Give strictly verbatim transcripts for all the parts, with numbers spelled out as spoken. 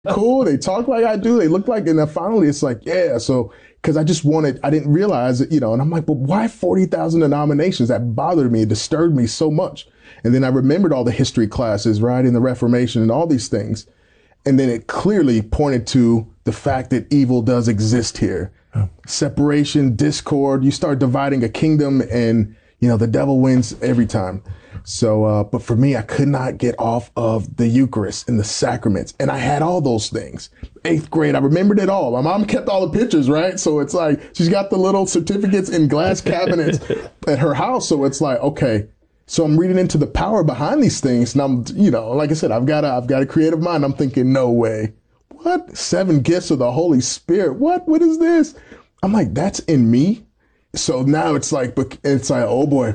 cool. They talk like I do. They look like, and then finally it's like, yeah. So, because I just wanted, I didn't realize it, you know, and I'm like, but why forty thousand denominations? That bothered me. It disturbed me so much. And then I remembered all the history classes, right, in the Reformation and all these things. And then it clearly pointed to the fact that evil does exist here. Oh. Separation, discord, you start dividing a kingdom and, you know, the devil wins every time. So, uh, but for me, I could not get off of the Eucharist and the sacraments. And I had all those things. Eighth grade, I remembered it all. My mom kept all the pictures, right? So it's like, she's got the little certificates in glass cabinets at her house. So it's like, okay. So I'm reading into the power behind these things. And I'm, you know, like I said, I've got a, I've got a creative mind. I'm thinking, no way. What? Seven gifts of the Holy Spirit. What? What is this? I'm like, that's in me. So now it's like, it's like, oh boy.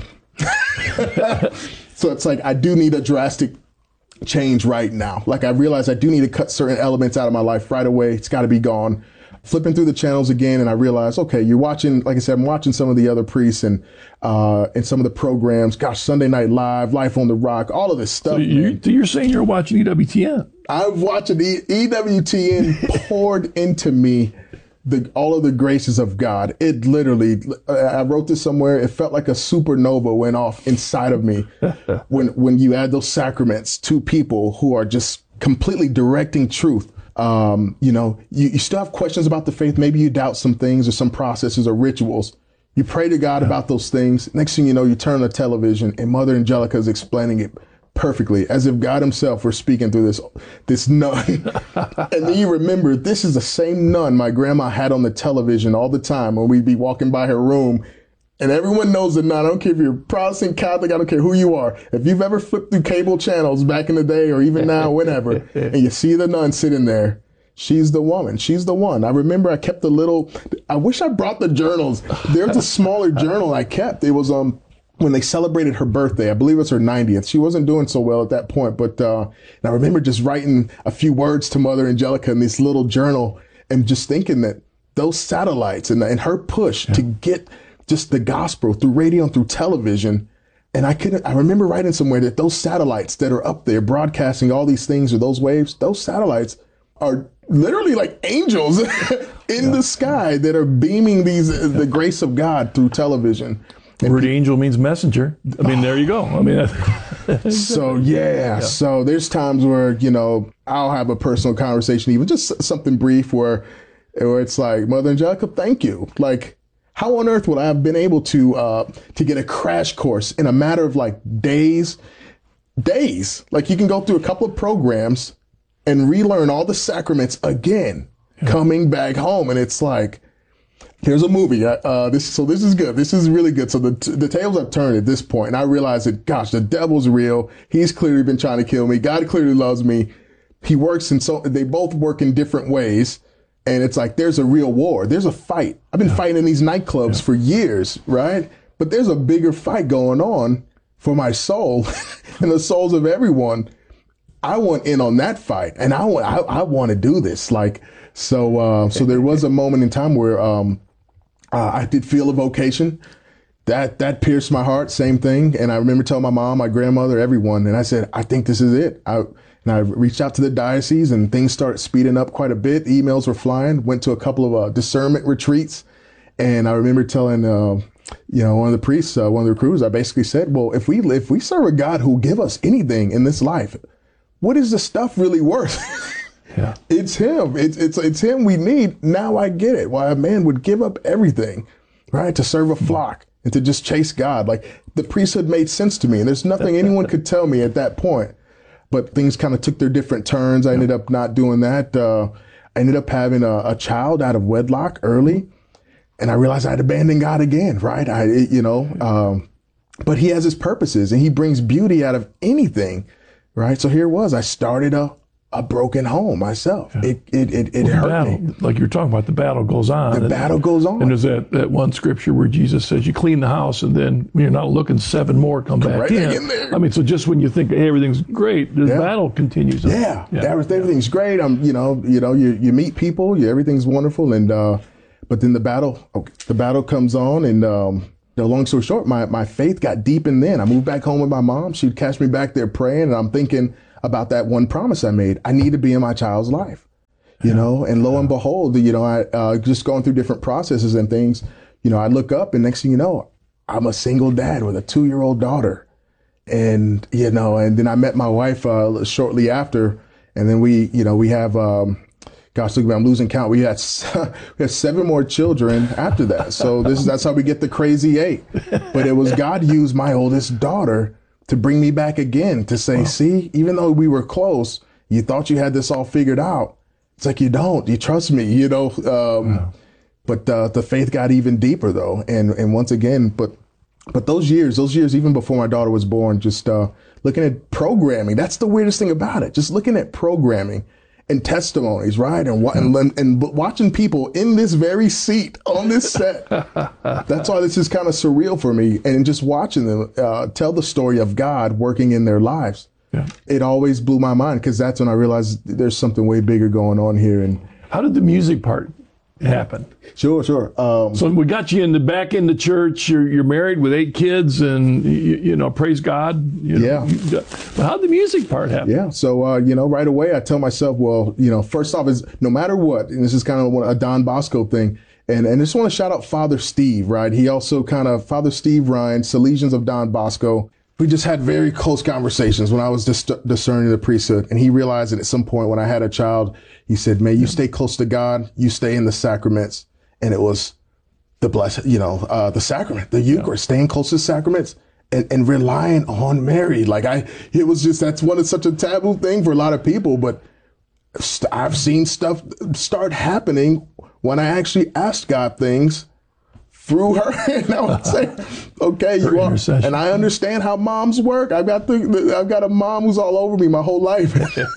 So it's like, I do need a drastic change right now. Like I realize I do need to cut certain elements out of my life right away. It's got to be gone. Flipping through the channels again, and I realized, okay, you're watching, like I said, I'm watching some of the other priests and uh, and some of the programs. Gosh, Sunday Night Live, Life on the Rock, all of this stuff. So you, you're saying you're watching E W T N? I'm watching the E W T N poured into me the all of the graces of God. It literally, I wrote this somewhere. It felt like a supernova went off inside of me when when you add those sacraments to people who are just completely directing truth. Um, you know, you, you still have questions about the faith. Maybe you doubt some things or some processes or rituals. You pray to God yeah. about those things. Next thing you know, you turn on the television and Mother Angelica is explaining it perfectly, as if God himself were speaking through this, this nun. And then you remember, this is the same nun my grandma had on the television all the time when we'd be walking by her room. And everyone knows the nun. I don't care if you're Protestant, Catholic, I don't care who you are. If you've ever flipped through cable channels back in the day or even now, whenever, and you see the nun sitting there, she's the woman. She's the one. I remember I kept a little, I wish I brought the journals. There's a smaller journal I kept. It was um when they celebrated her birthday. I believe it's her ninetieth. She wasn't doing so well at that point, but uh, and I remember just writing a few words to Mother Angelica in this little journal and just thinking that those satellites and, and her push yeah. to get just the gospel through radio and through television. And I couldn't, I remember writing somewhere that those satellites that are up there broadcasting all these things or those waves, those satellites are literally like angels in yeah. the sky that are beaming these, yeah. the grace of God through television. The word angel means messenger. I mean, there you go. I mean, so yeah, yeah. So there's times where, you know, I'll have a personal conversation, even just something brief where, where it's like, Mother Angelica, thank you. Like, how on earth would I have been able to uh, to get a crash course in a matter of like days, days? Like you can go through a couple of programs and relearn all the sacraments again, yeah. coming back home. And it's like, here's a movie. Uh, this so this is good. This is really good. So the the tables have turned at this point, and I realize that, gosh, the devil's real. He's clearly been trying to kill me. God clearly loves me. He works in so they both work in different ways. And it's like, there's a real war. There's a fight. I've been yeah. fighting in these nightclubs yeah. for years, right? But there's a bigger fight going on for my soul and the souls of everyone. I want in on that fight, and I want, I, I want to do this. Like, so, uh, so there was a moment in time where, um, uh, I did feel a vocation that, that pierced my heart. Same thing. And I remember telling my mom, my grandmother, everyone, and I said, I think this is it. I, And I reached out to the diocese and things started speeding up quite a bit. Emails were flying, went to a couple of uh, discernment retreats. And I remember telling, uh, you know, one of the priests, uh, one of the recruiters, I basically said, well, if we if we serve a God who give us anything in this life, what is the stuff really worth? Yeah. It's him. It's, it's, it's him we need. Now I get it. Why a man would give up everything, right, to serve a flock and to just chase God. Like the priesthood made sense to me. And there's nothing anyone could tell me at that point. But things kind of took their different turns. I ended up not doing that. Uh, I ended up having a, a child out of wedlock early. And I realized I'd abandoned God again, right? I, it, you know, um, but he has his purposes and he brings beauty out of anything, right? So here it was. I started a, a broken home myself. Yeah. It, it, it, it well, hurt battle, me. Like you're talking about, the battle goes on. The and, battle goes on. And there's that, that one scripture where Jesus says you clean the house and then when you're not looking, seven more come, come back right in. in there. I mean, so just when you think, hey, everything's great, the yeah. battle continues. Yeah, yeah. That was, everything's great. I'm, you know, you know, you, you meet people, you, everything's wonderful. And, uh, but then the battle, okay, the battle comes on and, um, you know, long story short, my, my faith got deepened then. I moved back home with my mom. She'd catch me back there praying and I'm thinking about that one promise I made. I need to be in my child's life. you know, and lo and behold, you know, I uh, just going through different processes and things, you know, I look up and next thing you know, I'm a single dad with a two year old daughter. And, you know, and then I met my wife uh, shortly after. And then we, you know, we have, um, gosh, look at me, I'm losing count. We had, we had seven more children after that. So this is, that's how we get the crazy eight. But it was God used my oldest daughter to bring me back again to say, wow. See, even though we were close, you thought you had this all figured out. It's like, you don't, you trust me, you know? Um, wow. But uh, the faith got even deeper though. And, and once again, but, but those years, those years, even before my daughter was born, just uh, looking at programming, that's the weirdest thing about it. Just looking at programming and testimonies, right? And, and, and watching people in this very seat on this set. That's why this is kind of surreal for me. And just watching them uh, tell the story of God working in their lives. Yeah. It always blew my mind because that's when I realized there's something way bigger going on here. And how did the music part happen? Sure, sure. Um, so we got you in the back in the church. You're you're married with eight kids, and you, you know, praise God. You know, yeah. But how did the music part happen? Yeah. So uh, you know, right away I tell myself, well, you know, first off is no matter what, and this is kind of a Don Bosco thing, and and I just want to shout out Father Steve, right? He also kind of Father Steve Ryan, Salesians of Don Bosco. We just had very close conversations when I was dis- discerning the priesthood. And he realized that at some point when I had a child, he said, man, you stay close to God, you stay in the sacraments. And it was the blessed, you know, uh, the sacrament, the Eucharist, yeah. Staying close to sacraments and, and relying on Mary. Like I, it was just, that's one of such a taboo thing for a lot of people. But st- I've seen stuff start happening when I actually asked God things through her. And I would say, okay, you are, and I understand how moms work. I've got the, the I've got a mom who's all over me my whole life.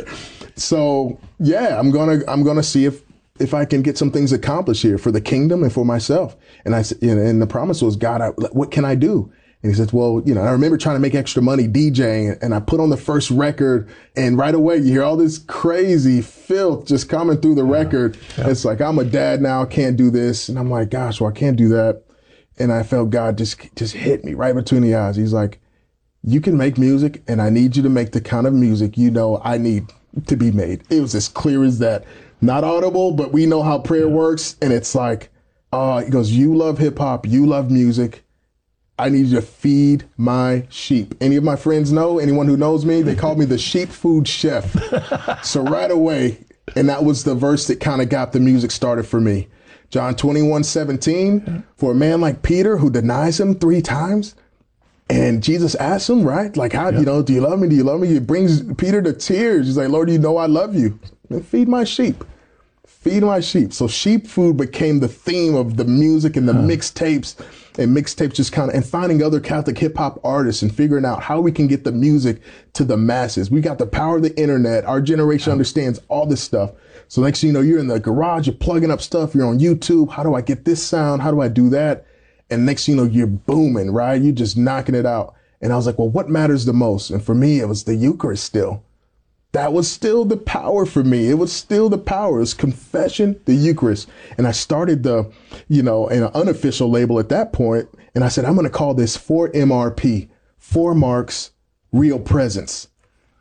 So yeah, I'm gonna I'm gonna see if if I can get some things accomplished here for the kingdom and for myself. And I you know, and the promise was, God, I, what can I do? And he said, well, you know, I remember trying to make extra money DJing, and I put on the first record, and right away you hear all this crazy filth just coming through the yeah. record. Yeah. It's like, I'm a dad now, I can't do this. And I'm like, gosh, well, I can't do that. And I felt God just, just hit me right between the eyes. He's like, you can make music, and I need you to make the kind of music you know I need to be made. It was as clear as that. Not audible, but we know how prayer yeah. works. And it's like, uh, he goes, you love hip hop, you love music. I need you to feed my sheep. Any of my friends know, anyone who knows me, they call me the sheep food chef. So right away, and that was the verse that kind of got the music started for me. John twenty-one seventeen, for a man like Peter who denies him three times. And Jesus asks him, right? Like, how, yep. you know, do you love me? Do you love me? It brings Peter to tears. He's like, Lord, you know I love you. And feed my sheep. Feed my sheep. So sheep food became the theme of the music and the huh. mixtapes. And mixtapes just kind of, and finding other Catholic hip hop artists and figuring out how we can get the music to the masses. We got the power of the internet. Our generation understands all this stuff. So next thing you know, you're in the garage, you're plugging up stuff, you're on YouTube. How do I get this sound? How do I do that? And next thing you know, you're booming, right? You're just knocking it out. And I was like, well, what matters the most? And for me, it was the Eucharist still. That was still the power for me. It was still the power. It was confession, the Eucharist. And I started the, you know, an unofficial label at that point. And I said, I'm going to call this four M R P, four Marks, Real Presence.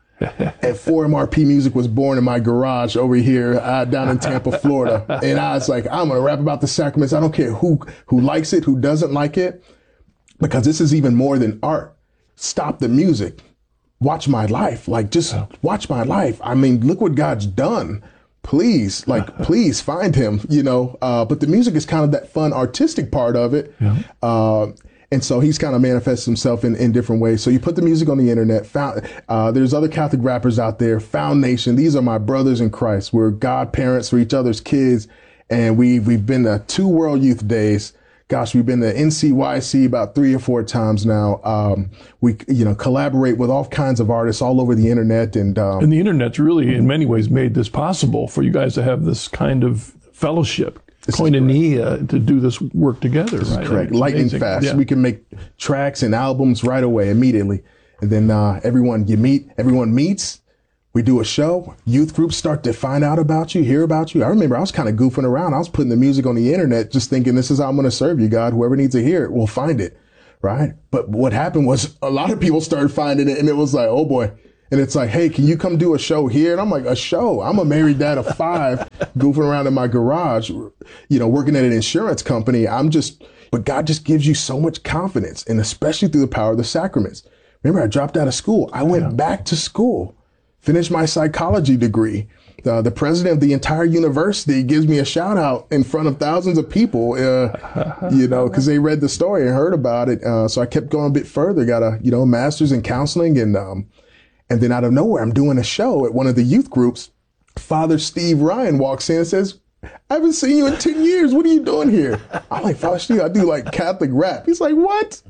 And four M R P music was born in my garage over here uh, down in Tampa, Florida. And I was like, I'm going to rap about the sacraments. I don't care who, who likes it, who doesn't like it, because this is even more than art. Stop the music. Watch my life. Like, just watch my life. I mean, look what God's done. Please, like, please find him, you know. Uh, but the music is kind of that fun artistic part of it. Yeah. Uh, and so he's kind of manifests himself in, in different ways. So you put the music on the internet. Found, uh, there's other Catholic rappers out there. Foundation. These are my brothers in Christ. We're godparents for each other's kids. And we, we've been to two World Youth Days. Gosh, we've been to N C Y C about three or four times now. Um, we, you know, collaborate with all kinds of artists all over the internet. And, um, and the internet's really, in many ways, made this possible for you guys to have this kind of fellowship, koinonia, to do this work together, this right? Is correct. Lightning amazing. Fast. Yeah. We can make tracks and albums right away, immediately. And then uh, everyone you meet, everyone meets. We do a show, youth groups start to find out about you, hear about you. I remember I was kind of goofing around. I was putting the music on the internet, just thinking, this is how I'm going to serve you, God. Whoever needs to hear it will find it, right? But what happened was a lot of people started finding it, and it was like, oh boy. And it's like, hey, can you come do a show here? And I'm like, a show? I'm a married dad of five, goofing around in my garage, you know, working at an insurance company. I'm just, but God just gives you so much confidence, and especially through the power of the sacraments. Remember, I dropped out of school. I went yeah. back to school, finished my psychology degree. Uh, the president of the entire university gives me a shout out in front of thousands of people, uh, you know, because they read the story and heard about it. Uh, so I kept going a bit further, got a, you know, master's in counseling. And, um, and then out of nowhere, I'm doing a show at one of the youth groups. Father Steve Ryan walks in and says, I haven't seen you in ten years. What are you doing here? I'm like, Father Steve, I do like Catholic rap. He's like, what?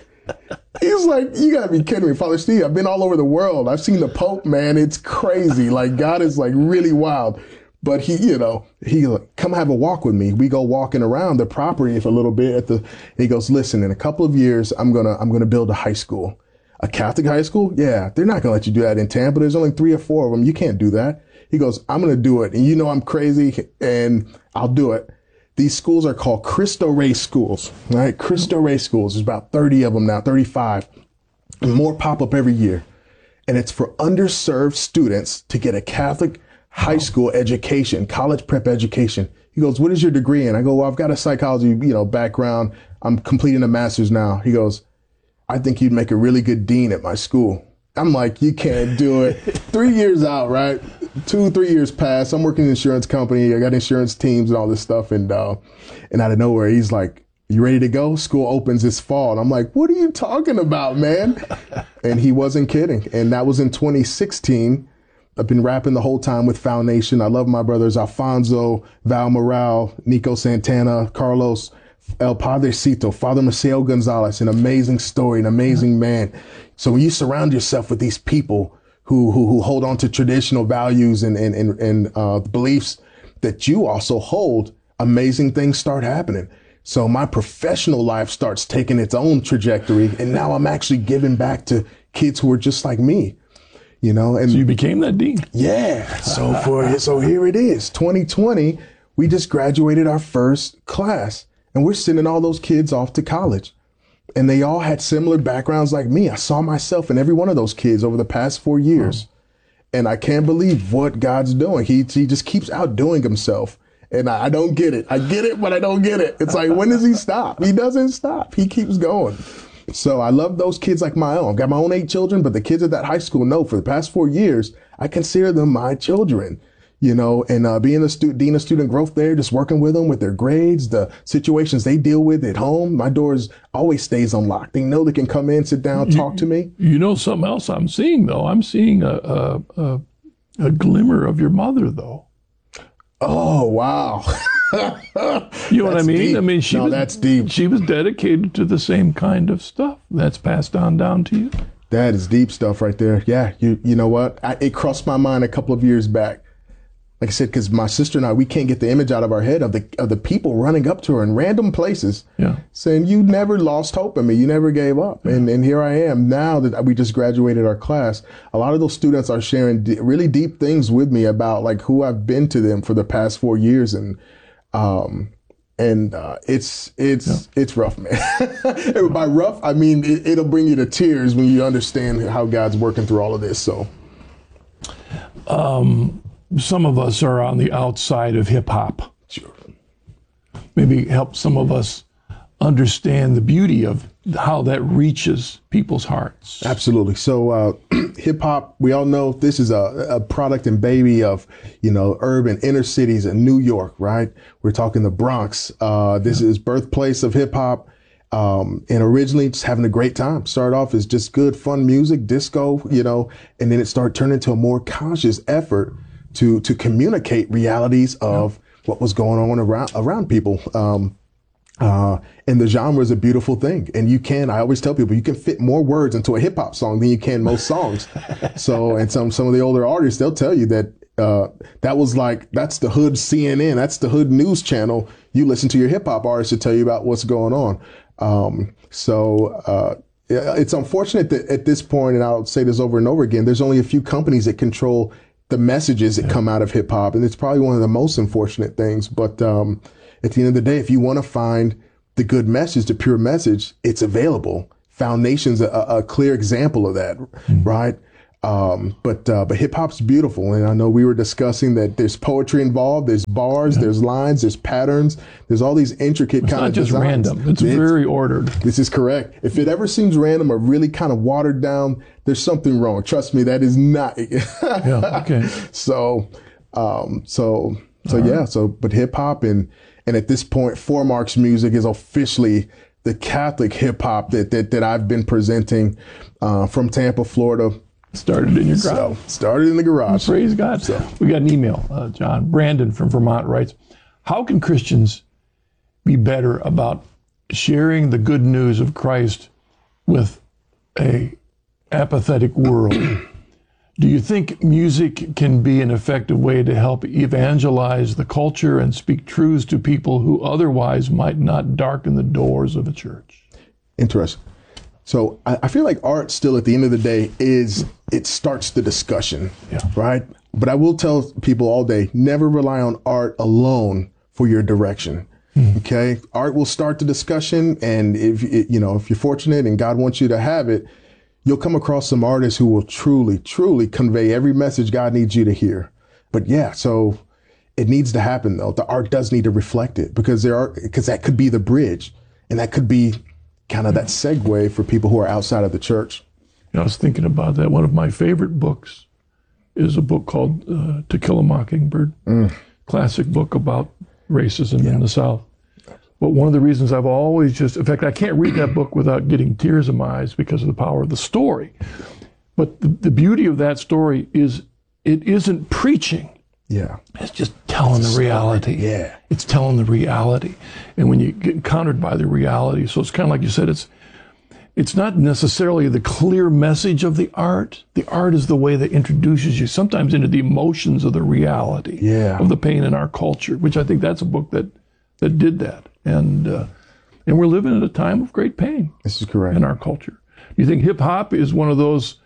He's like, you gotta be kidding me, Father Steve. I've been all over the world. I've seen the Pope, man. It's crazy. Like, God is like really wild. But he, you know, he like, come have a walk with me. We go walking around the property for a little bit. At the, he goes, listen, in a couple of years, I'm gonna, I'm gonna build a high school, a Catholic high school. Yeah, they're not gonna let you do that in Tampa. There's only three or four of them. You can't do that. He goes, I'm gonna do it, and you know I'm crazy, and I'll do it. These schools are called Cristo Rey schools, right? Cristo Rey schools. There's about thirty of them now, thirty-five. And more pop up every year. And it's for underserved students to get a Catholic high school education, college prep education. He goes, what is your degree in? I go, well, I've got a psychology, you know, background. I'm completing a master's now. He goes, I think you'd make a really good dean at my school. I'm like, you can't do it. Three years out, right? Two, three years pass. I'm working in an insurance company. I got insurance teams and all this stuff. And, uh, and out of nowhere, he's like, you ready to go? School opens this fall. And I'm like, what are you talking about, man? And he wasn't kidding. And that was in twenty sixteen. I've been rapping the whole time with Foundation. I love my brothers, Alfonso, Val Morale, Nico Santana, Carlos, El Padrecito, Father Maceo Gonzalez, an amazing story, an amazing man. So when you surround yourself with these people who who, who hold on to traditional values and and and, and uh, beliefs that you also hold, amazing things start happening. So my professional life starts taking its own trajectory, and now I'm actually giving back to kids who are just like me, you know. And so you became that dean. Yeah. So for so here it is, twenty twenty. We just graduated our first class, and we're sending all those kids off to college. And they all had similar backgrounds like me. I saw myself in every one of those kids over the past four years. Oh. And I can't believe what God's doing. He, he just keeps outdoing himself. And I, I don't get it. I get it, but I don't get it. It's like, when does he stop? He doesn't stop. He keeps going. So I love those kids like my own. I've got my own eight children, but the kids at that high school know for the past four years, I consider them my children. You know, and uh, being a stu- dean of student growth there, just working with them with their grades, the situations they deal with at home, my doors always stays unlocked. They know they can come in, sit down, talk you, to me. You know something else I'm seeing, though? I'm seeing a, a, a, a glimmer of your mother, though. Oh, wow. You know what I mean? Deep. I mean, she no, was, that's deep. She was dedicated to the same kind of stuff that's passed on down to you. That is deep stuff right there. Yeah, you you know what? I, it crossed my mind a couple of years back. Like I said, because my sister and I, we can't get the image out of our head of the of the people running up to her in random places, yeah, saying, you never lost hope in me. You never gave up. Yeah. And and here I am now that we just graduated our class. A lot of those students are sharing d- really deep things with me about like who I've been to them for the past four years. And um, and uh, it's it's yeah. it's rough, man. By rough, I mean, it, it'll bring you to tears when you understand how God's working through all of this. So. Um. Some of us are on the outside of hip hop. Sure. Maybe help some of us understand the beauty of how that reaches people's hearts. Absolutely. So uh, hip hop, we all know this is a, a product and baby of, you know, urban inner cities in New York, right? We're talking the Bronx. Uh, this yeah. is birthplace of hip hop. Um, and originally just having a great time. Started off as just good, fun music, disco, you know, and then it started turning into a more conscious effort to to communicate realities of yeah. what was going on around around people. Um, uh, and the genre is a beautiful thing. And you can, I always tell people, you can fit more words into a hip hop song than you can most songs. So, and some some of the older artists, they'll tell you that uh, that was like, that's the hood C N N, that's the hood news channel. You listen to your hip hop artists to tell you about what's going on. Um, so, uh, it's unfortunate that at this point, and I'll say this over and over again, there's only a few companies that control the messages that yeah. come out of hip hop. And it's probably one of the most unfortunate things. But um, at the end of the day, if you want to find the good message, the pure message, it's available. Foundation's a, a clear example of that, mm-hmm. right? Um, but uh, but hip hop's beautiful, and I know we were discussing that there's poetry involved, there's bars, yeah. there's lines, there's patterns, there's all these intricate it's kind of designs. It's not just random; it's, it's very ordered. This is correct. If it ever seems random or really kind of watered down, there's something wrong. Trust me, that is not. yeah. Okay. So, um, so so all yeah. Right. So, but hip hop and and at this point, Four Marks Music is officially the Catholic hip hop that that that I've been presenting uh, from Tampa, Florida. Started in your garage. So, started in the garage. Praise God. So. We got an email, uh, John. Brandon from Vermont writes, how can Christians be better about sharing the good news of Christ with a apathetic world? Do you think music can be an effective way to help evangelize the culture and speak truths to people who otherwise might not darken the doors of a church? Interesting. So I, I feel like art still at the end of the day is, it starts the discussion, yeah. right? But I will tell people all day, never rely on art alone for your direction. Mm. Okay. Art will start the discussion. And if, it, you know, if you're fortunate and God wants you to have it, you'll come across some artists who will truly, truly convey every message God needs you to hear. But yeah, so it needs to happen though. The art does need to reflect it, because there are, because that could be the bridge, and that could be kind of that segue for people who are outside of the church. I was thinking about that. One of my favorite books is a book called uh, To Kill a Mockingbird, mm. classic book about racism yeah. in the South. But one of the reasons I've always just, in fact, I can't read that book without getting tears in my eyes because of the power of the story. But the, the beauty of that story is it isn't preaching. Yeah. It's just telling it's the reality. Story. Yeah. It's telling the reality. And when you get encountered by the reality, so it's kind of like you said, it's it's not necessarily the clear message of the art. The art is the way that introduces you sometimes into the emotions of the reality yeah. of the pain in our culture, which I think that's a book that that did that. And uh, and we're living at a time of great pain. This is correct. In our culture. Do you think hip hop is one of those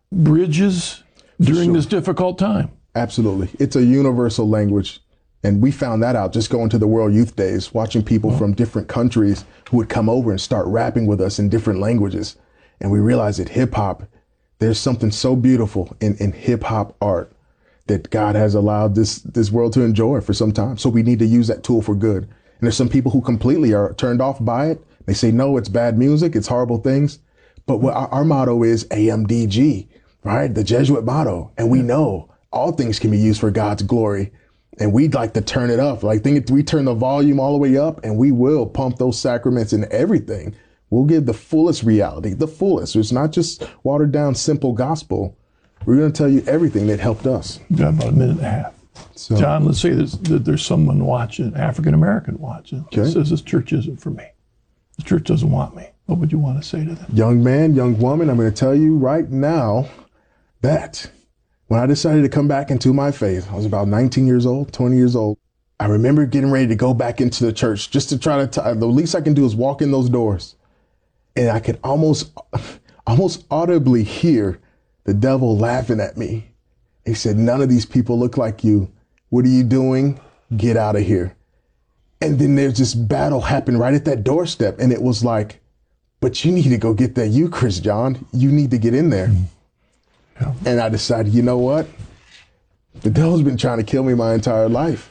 bridges during sure. this difficult time? Absolutely. It's a universal language. And we found that out just going to the World Youth Days, watching people oh. from different countries who would come over and start rapping with us in different languages. And we realized that hip hop, there's something so beautiful in, in hip hop art that God has allowed this, this world to enjoy for some time. So we need to use that tool for good. And there's some people who completely are turned off by it. They say, no, it's bad music. It's horrible things. But what our, our motto is A M D G, right? The Jesuit motto. And we know all things can be used for God's glory. And we'd like to turn it up. Like, think we turn the volume all the way up, and we will pump those sacraments and everything. We'll give the fullest reality, the fullest. It's not just watered down, simple gospel. We're going to tell you everything that helped us. We've got about a minute and a half. So, John, let's say there's, that there's someone watching, African-American watching, okay. that says this church isn't for me. The church doesn't want me. What would you want to say to them? Young man, young woman, I'm going to tell you right now that when I decided to come back into my faith, I was about nineteen years old, twenty years old. I remember getting ready to go back into the church just to try to, t- the least I can do is walk in those doors. And I could almost, almost audibly hear the devil laughing at me. He said, none of these people look like you. What are you doing? Get out of here. And then there's this battle happened right at that doorstep. And it was like, but you need to go get that Eucharist, John. You need to get in there. Mm-hmm. Yeah. And I decided, you know what? The devil's been trying to kill me my entire life.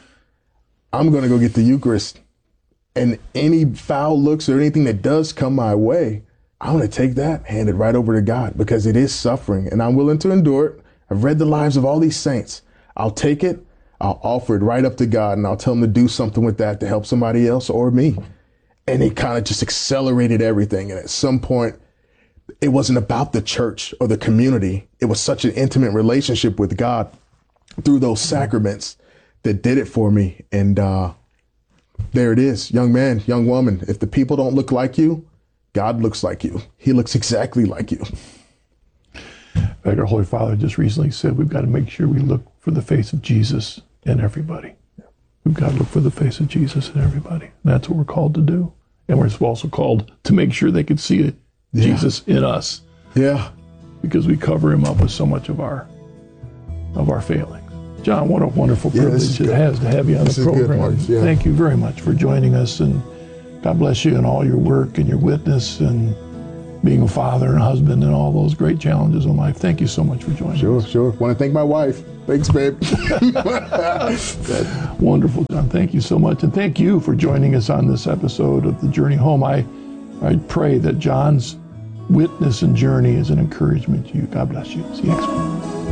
I'm going to go get the Eucharist. And any foul looks or anything that does come my way, I want to take that, hand it right over to God, because it is suffering and I'm willing to endure it. I've read the lives of all these saints. I'll take it. I'll offer it right up to God, and I'll tell him to do something with that to help somebody else or me. And it kind of just accelerated everything. And at some point, it wasn't about the church or the community. It was such an intimate relationship with God through those sacraments that did it for me. And uh, there it is, young man, young woman. If the people don't look like you, God looks like you. He looks exactly like you. In fact, our Holy Father just recently said we've got to make sure we look for the face of Jesus in everybody. We've got to look for the face of Jesus in everybody. And that's what we're called to do. And we're also called to make sure they can see it. Yeah. Jesus in us. Yeah. Because we cover him up with so much of our of our failings. John, what a wonderful privilege yeah, it has to have you on this the program. Good, yeah. Thank you very much for joining us, and God bless you in all your work and your witness, and being a father and a husband and all those great challenges in life. Thank you so much for joining Sure, us. sure. Want to thank my wife. Thanks, babe. Wonderful, John. Thank you so much. And thank you for joining us on this episode of The Journey Home. I, I pray that John's witness and journey is an encouragement to you. God bless you. See you next week.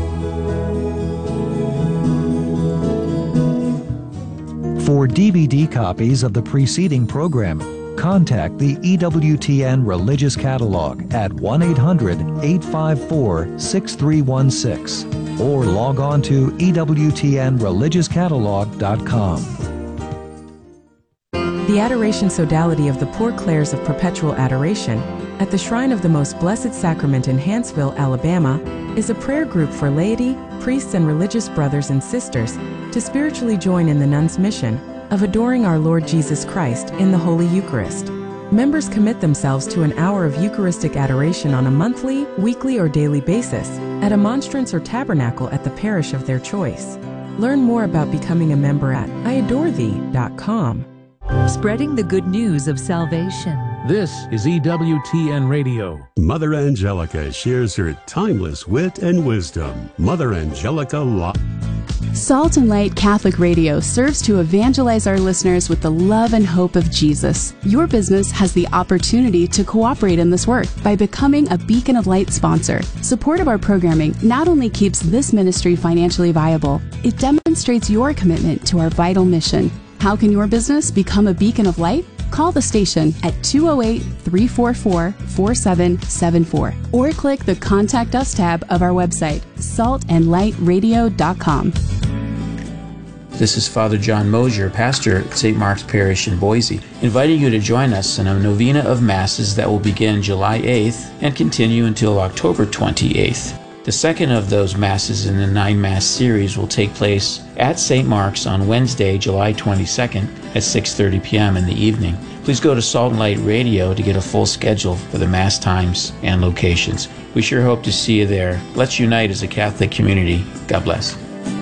For D V D copies of the preceding program, contact the E W T N Religious Catalog at one eight hundred, eight five four, six three one six or log on to E W T N religious catalog dot com. The Adoration Sodality of the Poor Clares of Perpetual Adoration at the Shrine of the Most Blessed Sacrament in Hanceville, Alabama, is a prayer group for laity, priests, and religious brothers and sisters to spiritually join in the nuns' mission of adoring our Lord Jesus Christ in the Holy Eucharist. Members commit themselves to an hour of Eucharistic adoration on a monthly, weekly, or daily basis at a monstrance or tabernacle at the parish of their choice. Learn more about becoming a member at I adore thee dot com. Spreading the good news of salvation. This is E W T N Radio. Mother Angelica shares her timeless wit and wisdom. Mother Angelica Live. Salt and Light Catholic Radio serves to evangelize our listeners with the love and hope of Jesus. Your business has the opportunity to cooperate in this work by becoming a Beacon of Light sponsor. Support of our programming not only keeps this ministry financially viable, it demonstrates your commitment to our vital mission. How can your business become a beacon of light? Call the station at two oh eight, three four four, four seven seven four or click the Contact Us tab of our website, salt and light radio dot com. This is Father John Mosier, pastor at Saint Mark's Parish in Boise, inviting you to join us in a novena of Masses that will begin July eighth and continue until October twenty-eighth. The second of those Masses in the nine-Mass series will take place at Saint Mark's on Wednesday, July twenty-second at six thirty p.m. in the evening. Please go to Salt and Light Radio to get a full schedule for the Mass times and locations. We sure hope to see you there. Let's unite as a Catholic community. God bless.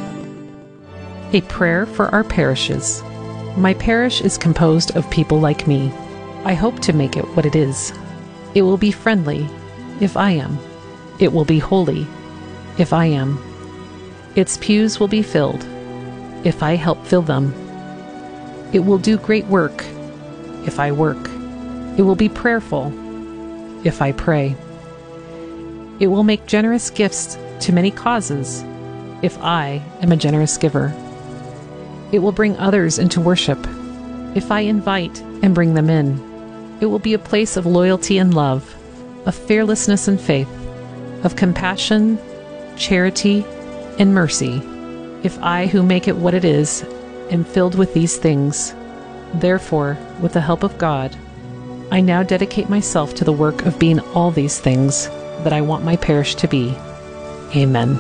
A prayer for our parishes. My parish is composed of people like me. I hope to make it what it is. It will be friendly, if I am. It will be holy, if I am. Its pews will be filled, if I help fill them. It will do great work, if I work. It will be prayerful, if I pray. It will make generous gifts to many causes, if I am a generous giver. It will bring others into worship, if I invite and bring them in. It will be a place of loyalty and love, of fearlessness and faith, of compassion, charity, and mercy, if I, who make it what it is, am filled with these things. Therefore, with the help of God, I now dedicate myself to the work of being all these things that I want my parish to be. Amen.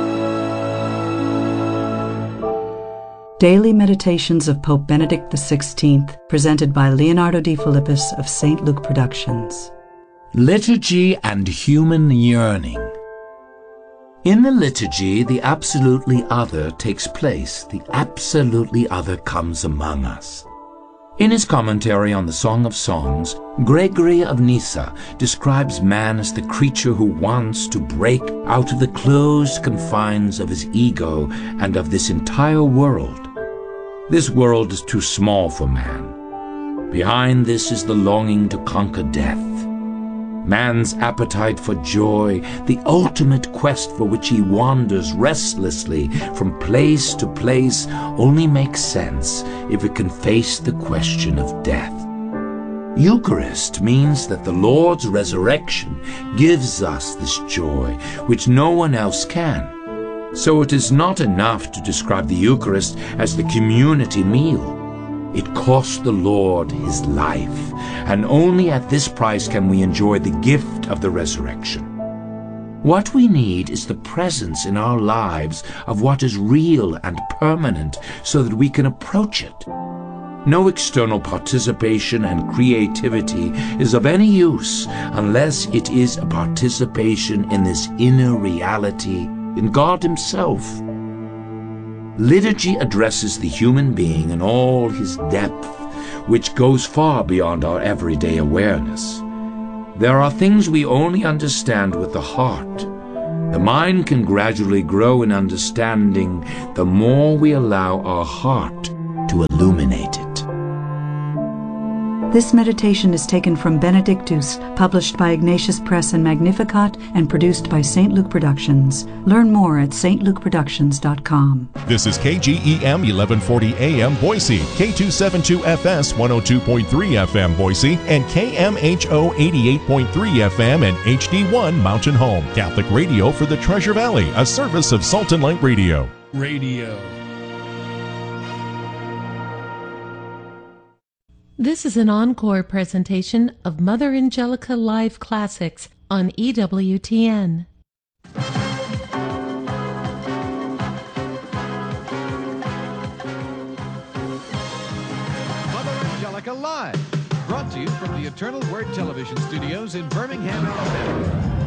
Daily Meditations of Pope Benedict the sixteenth, presented by Leonardo D. Philippus of Saint Luke Productions. Liturgy and human yearning. In the liturgy, the absolutely other takes place. The absolutely other comes among us. In his commentary on the Song of Songs, Gregory of Nyssa describes man as the creature who wants to break out of the closed confines of his ego and of this entire world. This world is too small for man. Behind this is the longing to conquer death. Man's appetite for joy, the ultimate quest for which he wanders restlessly from place to place, only makes sense if it can face the question of death. Eucharist means that the Lord's resurrection gives us this joy, which no one else can. So it is not enough to describe the Eucharist as the community meal. It cost the Lord his life, and only at this price can we enjoy the gift of the resurrection. What we need is the presence in our lives of what is real and permanent so that we can approach it. No external participation and creativity is of any use unless it is a participation in this inner reality, in God Himself. Liturgy addresses the human being in all his depth, which goes far beyond our everyday awareness. There are things we only understand with the heart. The mind can gradually grow in understanding the more we allow our heart to illuminate it. This meditation is taken from Benedictus, published by Ignatius Press and Magnificat, and produced by Saint Luke Productions. Learn more at s t luke productions dot com. This is K G E M eleven forty A M Boise, K two seventy-two F S one oh two point three F M Boise, and K M H O eighty-eight point three F M and H D one Mountain Home. Catholic radio for the Treasure Valley, a service of Salt and Light Radio. Radio. This is an encore presentation of Mother Angelica Live Classics on E W T N. Mother Angelica Live, brought to you from the Eternal Word Television Studios in Birmingham, Alabama.